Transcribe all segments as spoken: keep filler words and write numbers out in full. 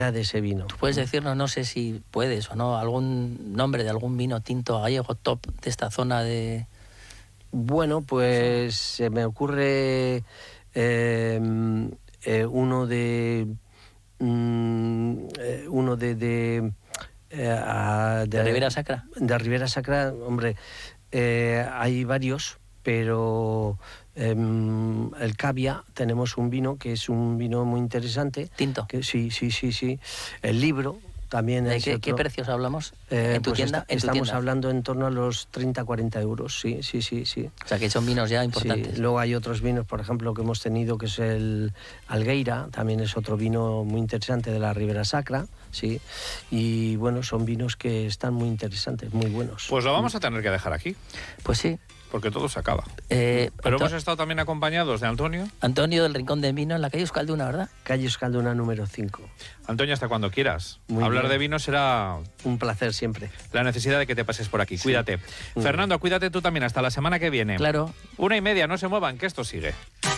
de ese vino. ¿Tú puedes decirnos, no sé si puedes o no, algún nombre de algún vino tinto gallego top de esta zona de...? Bueno, pues se me ocurre eh, eh, uno de... Mm, eh, uno de... de Eh, a, de, ¿De Ribera Sacra? De Ribera Sacra, hombre, eh, hay varios, pero eh, el Cavia, tenemos un vino que es un vino muy interesante. ¿Tinto? Que, sí, sí, sí, sí. El Libro también ¿De es qué, otro. ¿Qué precios hablamos? Eh, ¿En tu pues tienda? Está, ¿En tu estamos tienda? hablando en torno a los treinta a cuarenta euros, sí, sí, sí, sí. O sea, que son vinos ya importantes. Sí. Luego hay otros vinos, por ejemplo, que hemos tenido, que es el Algueira, también es otro vino muy interesante de la Ribera Sacra, sí. Y bueno, son vinos que están muy interesantes, muy buenos. Pues lo vamos a tener que dejar aquí. Pues sí. Porque todo se acaba. Eh, Pero Anto- hemos estado también acompañados de Antonio. Antonio del Rincón de Vino en la calle Euskalduna, ¿verdad? Calle Euskalduna número cinco. Antonio, hasta cuando quieras. Muy Hablar bien. de vino será un placer siempre. La necesidad de que te pases por aquí. Sí. Cuídate. Muy Fernando, bien. Cuídate tú también. Hasta la semana que viene. Claro. Una y media, no se muevan, que esto sigue.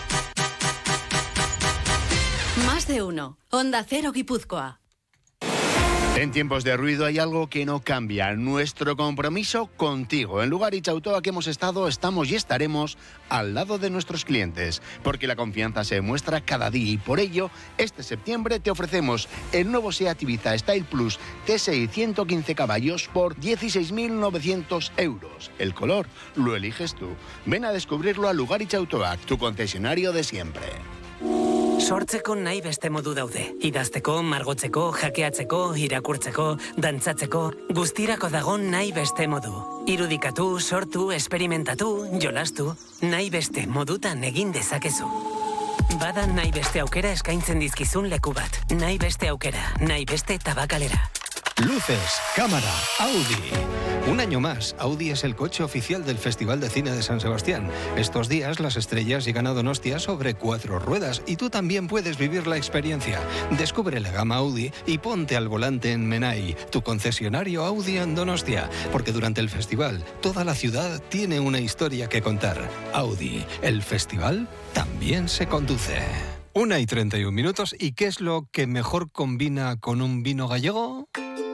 Más de uno. Onda Cero Guipúzcoa. En tiempos de ruido hay algo que no cambia, nuestro compromiso contigo. En Lugaritz Autoa que hemos estado, estamos y estaremos al lado de nuestros clientes, porque la confianza se demuestra cada día y por ello, este septiembre te ofrecemos el nuevo SEAT Ibiza Style Plus T S I ciento quince caballos por dieciséis mil novecientos euros. El color lo eliges tú. Ven a descubrirlo a Lugaritz Autoa, tu concesionario de siempre. Sortzeko nahi beste modu daude. Idazteko, margotzeko, jakeatzeko, irakurtzeko, dantzatzeko, guztirako dago nahi beste modu. Irudikatu, sortu, esperimentatu, jolastu, nahi beste modutan egin dezakezu. Bada nahi beste aukera eskaintzen dizkizun leku bat. Nahi beste aukera, nahi beste tabakalera. Luces, cámara, Audi. Un año más, Audi es el coche oficial del Festival de Cine de San Sebastián. Estos días las estrellas llegan a Donostia sobre cuatro ruedas y tú también puedes vivir la experiencia. Descubre la gama Audi y ponte al volante en Menai, tu concesionario Audi en Donostia, porque durante el festival toda la ciudad tiene una historia que contar. Audi, el festival también se conduce. Una y treinta y un minutos. ¿Y qué es lo que mejor combina con un vino gallego?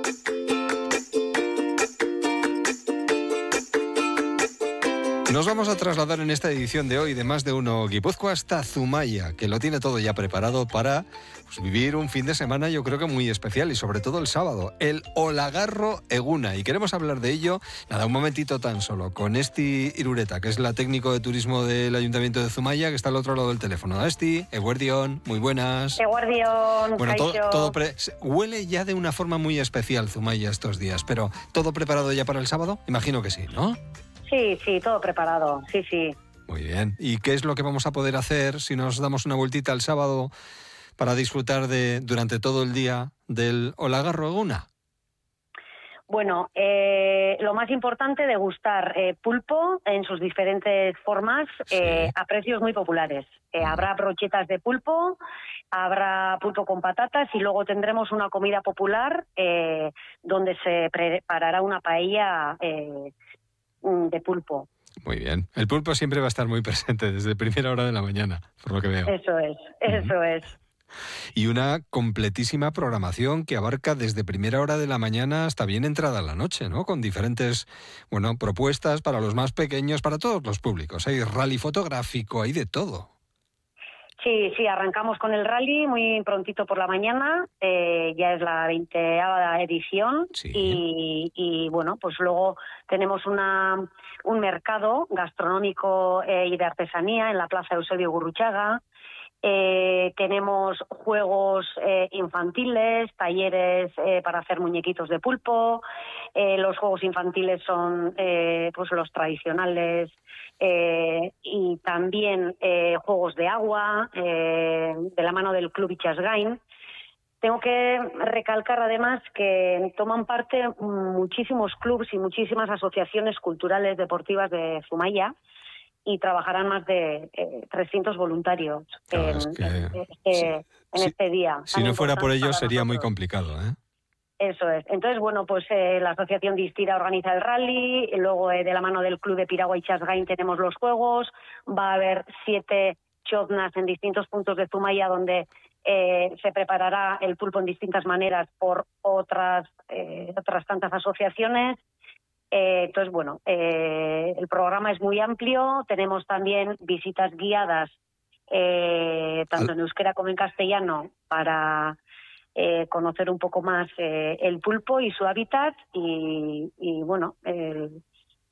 Nos vamos a trasladar en esta edición de hoy de Más de Uno Guipúzcoa hasta Zumaya, que lo tiene todo ya preparado para pues, vivir un fin de semana yo creo que muy especial y sobre todo el sábado, el Olagarro Eguna. Y queremos hablar de ello, nada, un momentito tan solo, con Esti Irureta, que es la técnico de turismo del Ayuntamiento de Zumaya, que está al otro lado del teléfono. Esti, Eguerdión, muy buenas. Eguerdión, Bueno, todo, Caixo. todo pre- huele ya de una forma muy especial Zumaya estos días, pero ¿todo preparado ya para el sábado? Imagino que sí, ¿no? Sí, sí, todo preparado, sí, sí. Muy bien. ¿Y qué es lo que vamos a poder hacer si nos damos una vueltita el sábado para disfrutar de durante todo el día del Olagarro Eguna? Bueno, eh, lo más importante, degustar eh, pulpo en sus diferentes formas Sí. eh, a precios muy populares. Eh, habrá brochetas de pulpo, habrá pulpo con patatas y luego tendremos una comida popular eh, donde se preparará una paella eh, de pulpo. Muy bien. El pulpo siempre va a estar muy presente desde primera hora de la mañana, por lo que veo. Eso es, eso uh-huh. es. Y una completísima programación que abarca desde primera hora de la mañana hasta bien entrada la noche, ¿no? Con diferentes, bueno, propuestas para los más pequeños, para todos los públicos. Hay rally fotográfico, hay de todo. Sí, sí, arrancamos con el rally muy prontito por la mañana, eh, ya es la veinteava edición sí. y, y bueno, pues luego tenemos una un mercado gastronómico eh, y de artesanía en la Plaza Eusebio Gurruchaga. Eh, tenemos juegos eh, infantiles, talleres eh, para hacer muñequitos de pulpo. Eh, los juegos infantiles son eh, pues los tradicionales eh, y también eh, juegos de agua eh, de la mano del Club Ichasgain. Tengo que recalcar además que toman parte muchísimos clubs y muchísimas asociaciones culturales deportivas de Zumaya y trabajarán más de eh, trescientos voluntarios Claro, en, es que, en, este, sí, en sí, este día. Si no fuera por ellos para sería nosotros. muy complicado, ¿eh? Eso es. Entonces, bueno, pues eh, la Asociación Distira organiza el rally, y luego eh, de la mano del Club de Piragua y Chasgain tenemos los juegos, va a haber siete choznas en distintos puntos de Zumaya donde Eh, se preparará el pulpo en distintas maneras por otras, eh, otras tantas asociaciones. Eh, entonces, bueno, eh, el programa es muy amplio. Tenemos también visitas guiadas, eh, tanto en euskera como en castellano, para eh, conocer un poco más eh, el pulpo y su hábitat. Y, y bueno, el...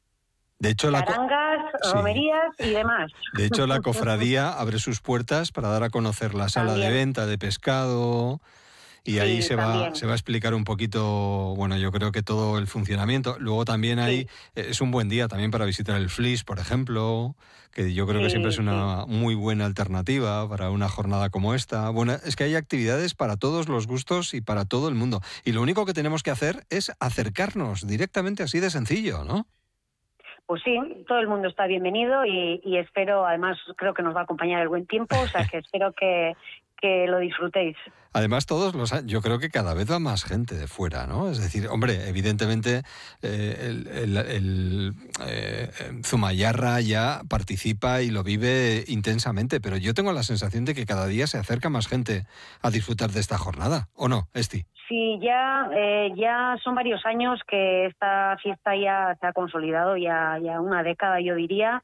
De hecho, la Carangas, sí. romerías y demás. De hecho, la cofradía abre sus puertas para dar a conocer la sala También. de venta de pescado y Sí, ahí se va, también. se va a explicar un poquito, bueno, yo creo que todo el funcionamiento. Luego también hay, Sí. es un buen día también para visitar el Flis, por ejemplo, que yo creo que Sí, siempre es una muy buena alternativa para una jornada como esta. Bueno, es que hay actividades para todos los gustos y para todo el mundo. Y lo único que tenemos que hacer es acercarnos directamente, así de sencillo, ¿no? Pues sí, todo el mundo está bienvenido y, y espero, además creo que nos va a acompañar el buen tiempo, o sea que espero que, que lo disfrutéis. Además, todos los años, yo creo que cada vez va más gente de fuera, ¿no? Es decir, hombre, evidentemente eh, el, el, el eh, Zumayarra ya participa y lo vive intensamente, pero yo tengo la sensación de que cada día se acerca más gente a disfrutar de esta jornada, ¿o no, Esti? Sí, ya, eh, ya son varios años que esta fiesta ya se ha consolidado, ya, ya una década yo diría,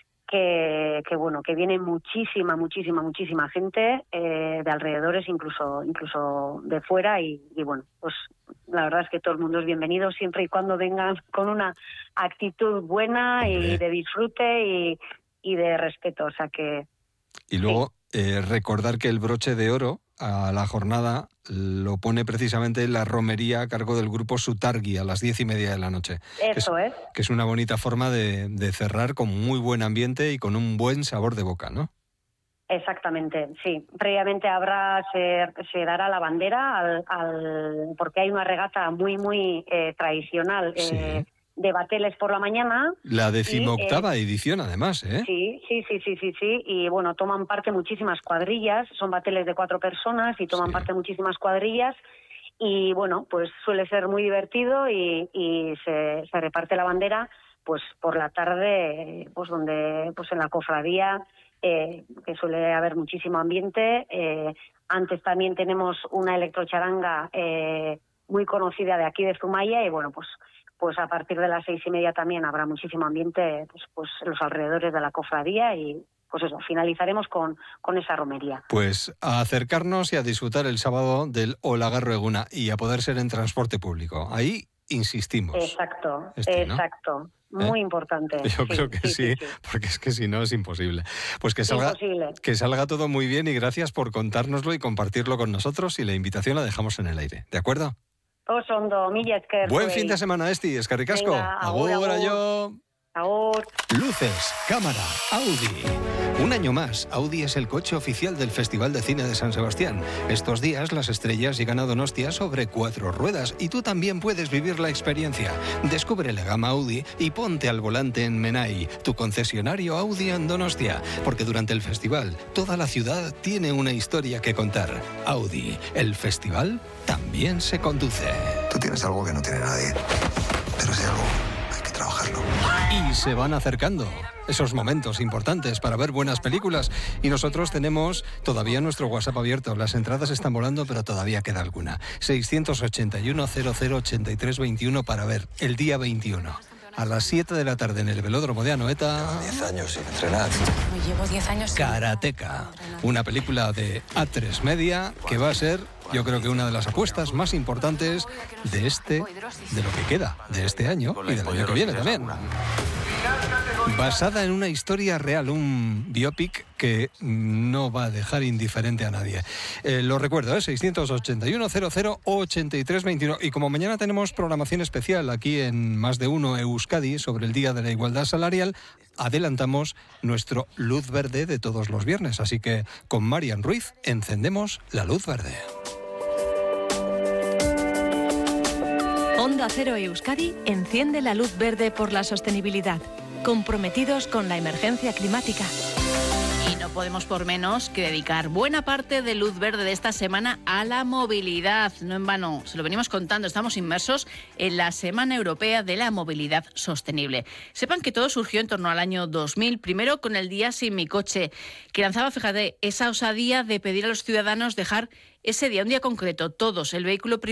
que, que bueno, que viene muchísima, muchísima, muchísima gente eh, de alrededores, incluso, incluso de fuera y, y bueno, pues la verdad es que todo el mundo es bienvenido siempre y cuando vengan con una actitud buena y de disfrute y, y de respeto, o sea que... Y luego eh, recordar que el broche de oro a la jornada lo pone precisamente la romería a cargo del grupo Sutargui a las diez y media de la noche. Eso que es. Que es una bonita forma de, de cerrar con muy buen ambiente y con un buen sabor de boca, ¿no? Exactamente, sí. Previamente habrá, se, se dará la bandera al, al, porque hay una regata muy, muy eh, tradicional Sí. eh, de bateles por la mañana. La y, decimoctava eh, edición, además, ¿eh? Sí, sí, sí, sí, sí, sí. Y bueno, toman parte muchísimas cuadrillas, son bateles de cuatro personas y toman Sí. parte muchísimas cuadrillas. Y bueno, pues suele ser muy divertido y, y se, se reparte la bandera pues por la tarde, pues donde, pues en la cofradía, eh, que suele haber muchísimo ambiente. Eh, antes también tenemos una electrocharanga eh, muy conocida de aquí de Zumaya y bueno, pues pues a partir de las seis y media también habrá muchísimo ambiente pues, pues en los alrededores de la cofradía y pues eso, finalizaremos con, con esa romería. Pues a acercarnos y a disfrutar el sábado del Olagarro Eguna y a poder ser en transporte público. Ahí insistimos. Exacto, Este, ¿no? exacto. Muy ¿Eh? importante. Yo sí, creo que sí, sí, sí. porque es que si no es imposible. Pues que salga, Imposible. que salga todo muy bien y gracias por contárnoslo y compartirlo con nosotros y la invitación la dejamos en el aire. ¿De acuerdo? Oso ondo, mila esker. Buen zuei. fin de semana, Esti. Eskerrik asko. Venga, agur, Agur, agur. aio. Agur. Luces, cámara, Audi. Un año más, Audi es el coche oficial del Festival de Cine de San Sebastián. Estos días las estrellas llegan a Donostia sobre cuatro ruedas y tú también puedes vivir la experiencia. Descubre la gama Audi y ponte al volante en Menai, tu concesionario Audi en Donostia, porque durante el festival toda la ciudad tiene una historia que contar. Audi, el festival también se conduce. Tú tienes algo que no tiene nadie, pero ese algo hay que trabajarlo. Y se van acercando esos momentos importantes para ver buenas películas. Y nosotros tenemos todavía nuestro WhatsApp abierto. Las entradas están volando, pero todavía queda alguna. seiscientos ochenta y uno, cero cero ochenta y tres veintiuno para ver el día veintiuno. A las siete de la tarde en el Velódromo de Anoeta. Diez años sin entrenar. Llevo diez años sin... Karateka, una película de A tres Media que va a ser, yo creo que una de las apuestas más importantes de este, de lo que queda de este año y del año que viene también. Basada en una historia real, un biopic que no va a dejar indiferente a nadie. Eh, lo recuerdo, ¿eh? seiscientos ochenta y uno, cero cero ochenta y tres veintiuno. Y como mañana tenemos programación especial aquí en Más de Uno Euskadi sobre el Día de la Igualdad Salarial, adelantamos nuestro luz verde de todos los viernes. Así que con Marian Ruiz encendemos la luz verde. Onda Cero Euskadi enciende la luz verde por la sostenibilidad, comprometidos con la emergencia climática. Y no podemos por menos que dedicar buena parte de Luz Verde de esta semana a la movilidad. No en vano, se lo venimos contando, estamos inmersos en la Semana Europea de la Movilidad Sostenible. Sepan que todo surgió en torno al año dos mil, primero con el Día Sin Mi Coche, que lanzaba, fíjate, esa osadía de pedir a los ciudadanos dejar ese día, un día concreto, todos, el vehículo privado